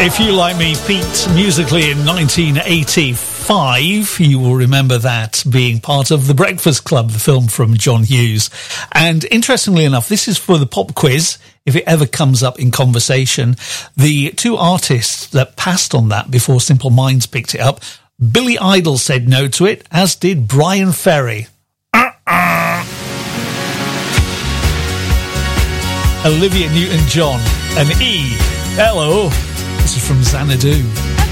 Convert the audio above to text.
If you, like me, peaked musically in 1985, you will remember that being part of The Breakfast Club, the film from John Hughes. And interestingly enough, this is for the pop quiz, if it ever comes up in conversation. The two artists that passed on that before Simple Minds picked it up, Billy Idol said no to it, as did Brian Ferry. Olivia Newton-John and E. Hello. This is from Xanadu.